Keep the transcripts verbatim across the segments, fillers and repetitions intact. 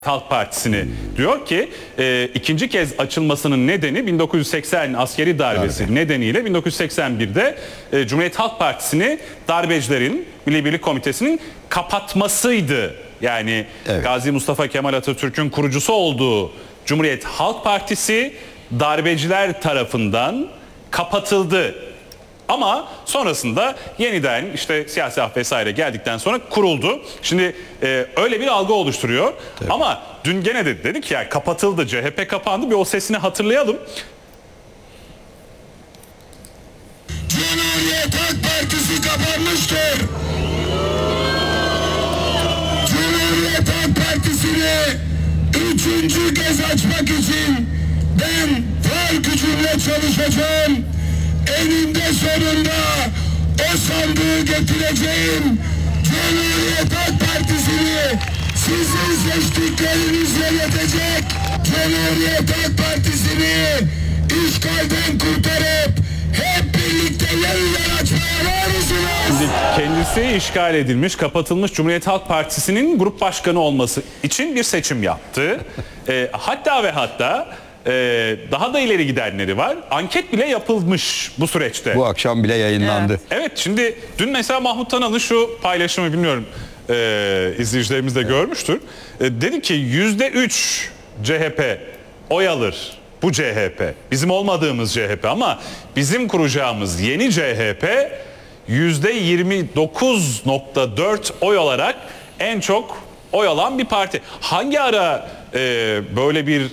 Halk Partisi'ni diyor ki e, ikinci kez açılmasının nedeni bin dokuz yüz seksen askeri darbesi Darbe. nedeniyle bin dokuz yüz seksen bir'de e, Cumhuriyet Halk Partisi'ni darbecilerin Milli Birlik Komitesi'nin kapatmasıydı. Yani evet. Gazi Mustafa Kemal Atatürk'ün kurucusu olduğu Cumhuriyet Halk Partisi darbeciler tarafından kapatıldı. Ama sonrasında yeniden işte siyasi af vesaire geldikten sonra kuruldu. Şimdi e, öyle bir algı oluşturuyor. Tabii. Ama dün gene de dedik ya kapatıldı, C H P kapandı. Bir o sesini hatırlayalım. Cumhuriyet Halk Partisi kapanmıştır. Cumhuriyet Halk Partisi'ni üçüncü kez açmak için ben var gücümle çalışacağım. Eninde sonunda o sandığı getireceğim. Cumhuriyet Halk Partisi'ni sizin seçtikleriniz yönetecek. Cumhuriyet Halk Partisi'ni işgalden kurtarıp hep birlikte yeniden açmaya var mısınız? Kendisi işgal edilmiş, kapatılmış Cumhuriyet Halk Partisi'nin grup başkanı olması için bir seçim yaptı. e, hatta ve hatta Ee, daha da ileri gidenleri var. Anket bile yapılmış bu süreçte. Bu akşam bile yayınlandı. Evet, evet şimdi dün mesela Mahmut Tanal'ın şu paylaşımı bilmiyorum e, izleyicilerimiz de evet. görmüştür. E, dedi ki yüzde üç C H P oy alır. Bu C H P. Bizim olmadığımız C H P ama bizim kuracağımız yeni C H P yüzde yirmi dokuz nokta dört oy olarak en çok oy alan bir parti. Hangi ara e, böyle bir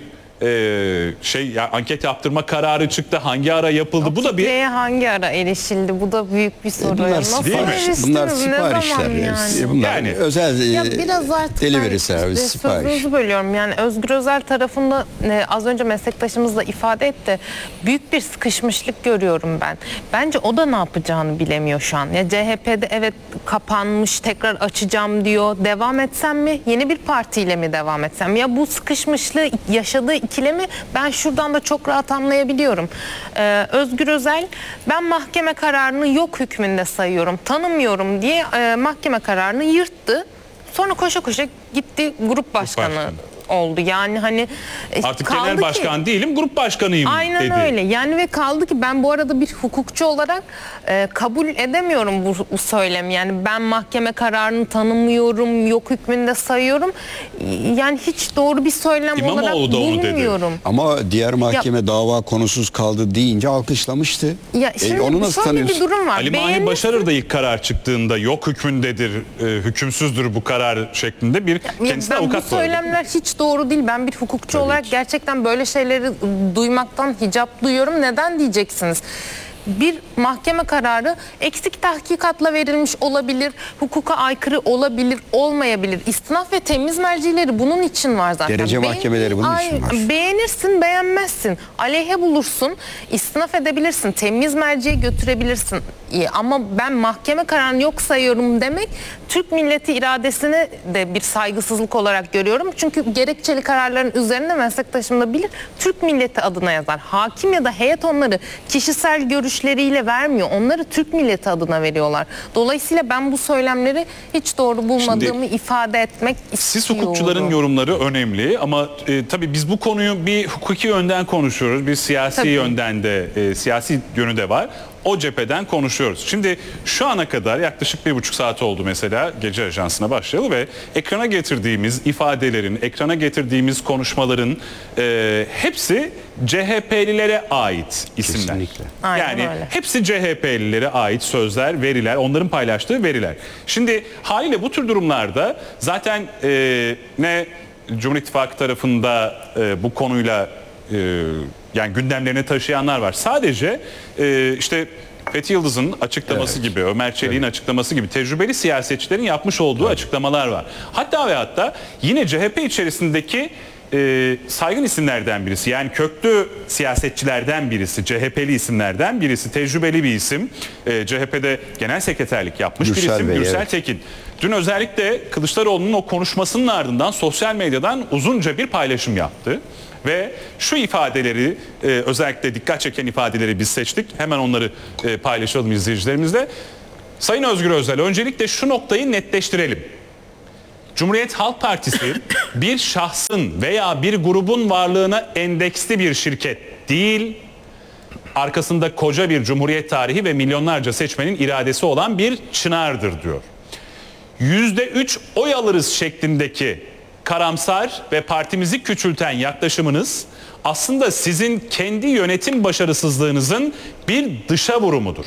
Ee, şey ya, anket yaptırma kararı çıktı, hangi ara yapıldı? O bu da bir hangi ara erişildi? Bu da büyük bir soru. Bunlar, Nasıl sipariş, bunlar siparişler. Yani? Bunlar yani, özel ya biraz artık delivery servis sipariş. Sözünüzü bölüyorum. Yani Özgür Özel tarafında e, az önce meslektaşımız da ifade etti. Büyük bir sıkışmışlık görüyorum ben. Bence o da ne yapacağını bilemiyor şu an. Ya C H P'de evet kapanmış, tekrar açacağım diyor. Devam etsem mi? Yeni bir partiyle mi devam etsem? Ya bu sıkışmışlığı yaşadığı ikilemi ben şuradan da çok rahat anlayabiliyorum. Ee, Özgür Özel ben mahkeme kararını yok hükmünde sayıyorum, tanımıyorum diye e, mahkeme kararını yırttı. Sonra koşa koşa gitti grup başkanı. Başkanı. oldu. Yani hani artık genel başkan ki, değilim, grup başkanıyım aynen dedi. Aynen öyle. Yani ve kaldı ki ben bu arada bir hukukçu olarak e, kabul edemiyorum bu, bu söylemi. Yani ben mahkeme kararını tanımıyorum, yok hükmünde sayıyorum. Yani hiç doğru bir söylem İmamoğlu olarak bulmuyorum. Ama diğer mahkeme ya, dava konusuz kaldı deyince alkışlamıştı. Ya şimdi e, onu nasıl tanıyorsun? Bir durum var. Ali Mahir Başarır da ilk karar çıktığında yok hükmündedir, e, hükümsüzdür bu karar şeklinde bir ya, kendisine ben avukat bu söylemler hiç doğru değil. Ben bir hukukçu Tabii olarak ki. gerçekten böyle şeyleri duymaktan hicap duyuyorum. Neden diyeceksiniz? Bir mahkeme kararı eksik tahkikatla verilmiş olabilir, hukuka aykırı olabilir, olmayabilir. İstinaf ve temiz mercileri bunun için var zaten. Derece Beğen mahkemeleri bunun Ay, için var. Beğenirsin, beğenmezsin. Aleyhe bulursun, istinaf edebilirsin, temiz merciye götürebilirsin. İyi, ama ben mahkeme kararını yok sayıyorum demek Türk milleti iradesine de bir saygısızlık olarak görüyorum. Çünkü gerekçeli kararların üzerinde meslektaşım da bilir, Türk milleti adına yazar. Hakim ya da heyet onları kişisel görüşleriyle vermiyor. Onları Türk milleti adına veriyorlar. Dolayısıyla ben bu söylemleri hiç doğru bulmadığımı Şimdi, ifade etmek istiyorum. Siz hukukçuların yorumları önemli ama e, tabii biz bu konuyu bir hukuki yönden konuşuyoruz. Bir siyasi tabii. yönden de, e, siyasi yönü de var. O cepheden konuşuyoruz. Şimdi şu ana kadar yaklaşık bir buçuk saat oldu mesela Gece Ajansı'na başlayalı ve ekrana getirdiğimiz ifadelerin, ekrana getirdiğimiz konuşmaların e, hepsi C H P'lilere ait isimler. Kesinlikle. Yani öyle. Hepsi C H P'lilere ait sözler, veriler, onların paylaştığı veriler. Şimdi haliyle bu tür durumlarda zaten e, ne Cumhur İttifakı tarafında e, bu konuyla e, yani gündemlerine taşıyanlar var. Sadece e, işte Fethi Yıldız'ın açıklaması evet. gibi, Ömer Çelik'in evet. açıklaması gibi tecrübeli siyasetçilerin yapmış olduğu evet. açıklamalar var. Hatta ve hatta yine C H P içerisindeki e, saygın isimlerden birisi, yani köklü siyasetçilerden birisi, C H P'li isimlerden birisi, tecrübeli bir isim. E, C H P'de genel sekreterlik yapmış Gürsel bir isim, Bey, Gürsel evet. Tekin. Dün özellikle Kılıçdaroğlu'nun o konuşmasının ardından sosyal medyadan uzunca bir paylaşım yaptı. Ve şu ifadeleri e, özellikle dikkat çeken ifadeleri biz seçtik. Hemen onları e, paylaşalım izleyicilerimizle. Sayın Özgür Özel, öncelikle şu noktayı netleştirelim. Cumhuriyet Halk Partisi bir şahsın veya bir grubun varlığına endeksli bir şirket değil, arkasında koca bir cumhuriyet tarihi ve milyonlarca seçmenin iradesi olan bir çınardır diyor. yüzde üç oy alırız şeklindeki karamsar ve partimizi küçülten yaklaşımınız aslında sizin kendi yönetim başarısızlığınızın bir dışa vurumudur.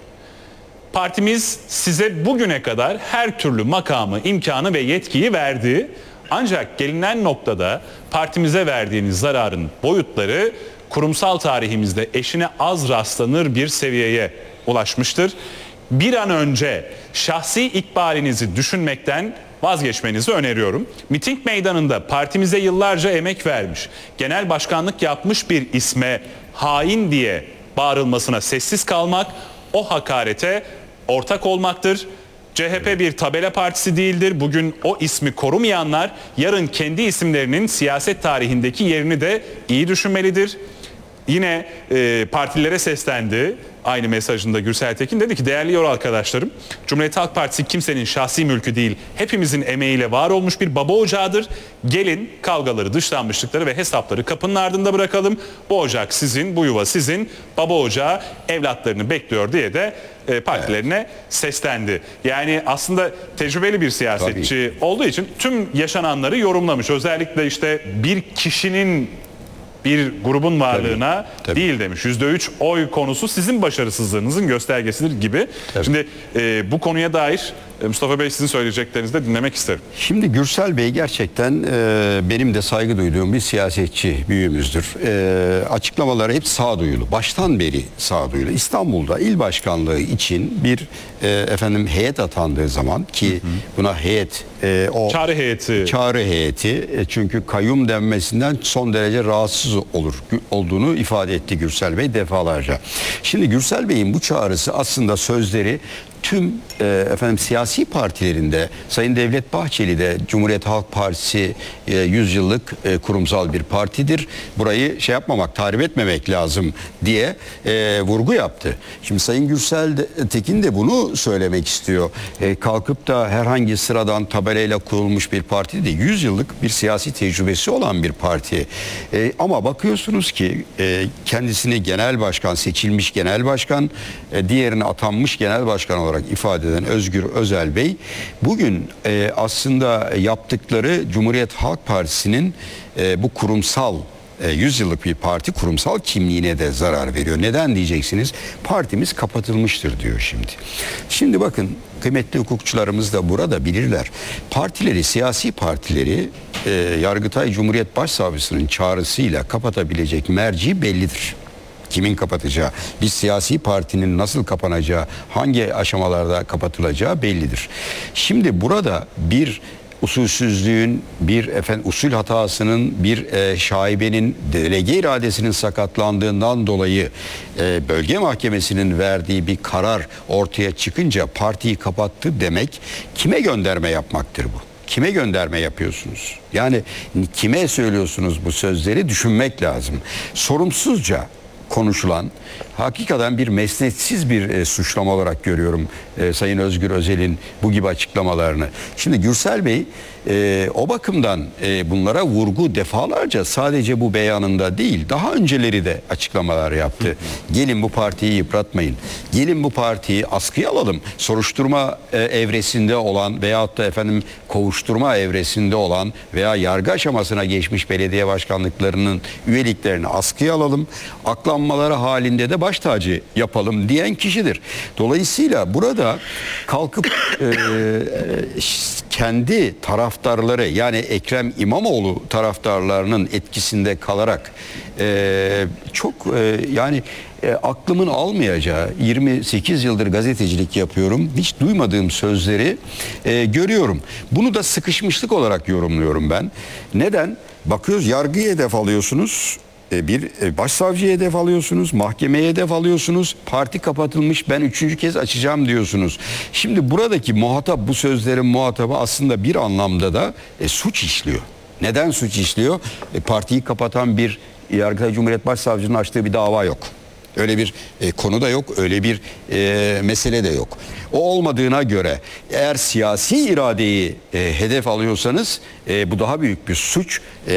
Partimiz size bugüne kadar her türlü makamı, imkanı ve yetkiyi verdi. Ancak gelinen noktada partimize verdiğiniz zararın boyutları kurumsal tarihimizde eşine az rastlanır bir seviyeye ulaşmıştır. Bir an önce şahsi ikbalinizi düşünmekten vazgeçmenizi öneriyorum. Miting meydanında partimize yıllarca emek vermiş, genel başkanlık yapmış bir isme hain diye bağırılmasına sessiz kalmak, o hakarete ortak olmaktır. C H P bir tabela partisi değildir. Bugün o ismi korumayanlar yarın kendi isimlerinin siyaset tarihindeki yerini de iyi düşünmelidir. Yine e, partilere seslendi. Aynı mesajında Gürsel Tekin dedi ki değerli yol arkadaşlarım, Cumhuriyet Halk Partisi kimsenin şahsi mülkü değil, hepimizin emeğiyle var olmuş bir baba ocağıdır. Gelin kavgaları, dışlanmışlıkları ve hesapları kapının ardında bırakalım. Bu ocak sizin, bu yuva sizin, baba ocağı evlatlarını bekliyor diye de e, partilerine evet. seslendi. Yani aslında tecrübeli bir siyasetçi Tabii. olduğu için tüm yaşananları yorumlamış. Özellikle işte bir kişinin bir grubun varlığına tabii, tabii. değil demiş. yüzde üç oy konusu sizin başarısızlığınızın göstergesidir gibi. Tabii. Şimdi e, bu konuya dair e, Mustafa Bey sizin söyleyeceklerinizi de dinlemek isterim. Şimdi Gürsel Bey gerçekten e, benim de saygı duyduğum bir siyasetçi büyüğümüzdür. E, açıklamaları hep sağduyulu. Baştan beri sağduyulu. İstanbul'da il başkanlığı için bir e, efendim heyet atandığı zaman ki hı hı. buna heyet e, o çağrı heyeti çağrı heyeti e, çünkü kayyum denmesinden son derece rahatsız olur olduğunu ifade etti Gürsel Bey defalarca. Şimdi Gürsel Bey'in bu çağrısı aslında sözleri tüm e, efendim siyasi partilerinde Sayın Devlet Bahçeli de Cumhuriyet Halk Partisi e, yüz yıllık e, kurumsal bir partidir. Burayı şey yapmamak, tahrip etmemek lazım diye e, vurgu yaptı. Şimdi Sayın Gürsel de, Tekin de bunu söylemek istiyor. E, kalkıp da herhangi sıradan tabelayla kurulmuş bir parti değil, yüz yıllık bir siyasi tecrübesi olan bir parti. E, ama bakıyorsunuz ki e, kendisini genel başkan, seçilmiş genel başkan, e, diğerini atanmış genel başkan olarak ifade eden Özgür Özel Bey bugün e, aslında yaptıkları Cumhuriyet Halk Partisi'nin e, bu kurumsal e, yüz yıllık bir parti kurumsal kimliğine de zarar veriyor. Neden diyeceksiniz? Partimiz kapatılmıştır diyor şimdi. Şimdi bakın kıymetli hukukçularımız da burada bilirler. Partileri, siyasi partileri e, Yargıtay Cumhuriyet Başsavcısının çağrısıyla kapatabilecek merci bellidir. Kimin kapatacağı, bir siyasi partinin nasıl kapanacağı, hangi aşamalarda kapatılacağı bellidir. Şimdi burada bir usulsüzlüğün, bir efendim usul hatasının, bir e, şaibenin, delege iradesinin sakatlandığından dolayı e, bölge mahkemesinin verdiği bir karar ortaya çıkınca partiyi kapattı demek kime gönderme yapmaktır bu? Kime gönderme yapıyorsunuz? Yani kime söylüyorsunuz bu sözleri düşünmek lazım. Sorumsuzca konuşulan, hakikaten bir mesnetsiz bir e, suçlama olarak görüyorum e, Sayın Özgür Özel'in bu gibi açıklamalarını. Şimdi Gürsel Bey e, o bakımdan e, bunlara vurgu defalarca sadece bu beyanında değil, daha önceleri de açıklamalar yaptı. Gelin bu partiyi yıpratmayın. Gelin bu partiyi askıya alalım. Soruşturma e, evresinde olan veyahut da efendim kovuşturma evresinde olan veya yargı aşamasına geçmiş belediye başkanlıklarının üyeliklerini askıya alalım. Aklanmaları halinde de baş tacı yapalım diyen kişidir. Dolayısıyla burada kalkıp e, kendi taraftarları, yani Ekrem İmamoğlu taraftarlarının etkisinde kalarak e, çok e, yani e, aklımın almayacağı, yirmi sekiz yıldır gazetecilik yapıyorum, hiç duymadığım sözleri e, görüyorum. Bunu da sıkışmışlık olarak yorumluyorum ben. Neden? Bakıyoruz, yargıya hedef alıyorsunuz. Bir başsavcıya hedef alıyorsunuz, mahkemeye hedef alıyorsunuz, parti kapatılmış, ben üçüncü kez açacağım diyorsunuz. Şimdi buradaki muhatap, bu sözlerin muhatabı aslında bir anlamda da e, suç işliyor. Neden suç işliyor? E, partiyi kapatan bir Yargıtay Cumhuriyet Başsavcının açtığı bir dava yok. Öyle bir e, konu da yok, öyle bir e, mesele de yok. O olmadığına göre eğer siyasi iradeyi e, hedef alıyorsanız e, bu daha büyük bir suç. E,